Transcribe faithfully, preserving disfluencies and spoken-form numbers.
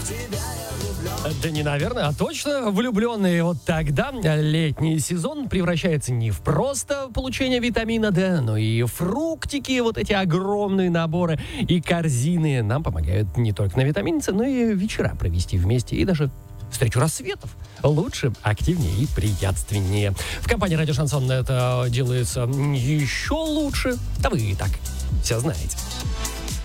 Да не, наверное, а точно влюбленные. Вот тогда летний сезон превращается не в просто получение витамина D, но и фруктики, вот эти огромные наборы и корзины нам помогают не только на витамин С, но и вечера провести вместе, и даже встречу рассветов лучше, активнее и приятственнее. В компании «Радио Шансон» это делается еще лучше. Да вы и так все знаете.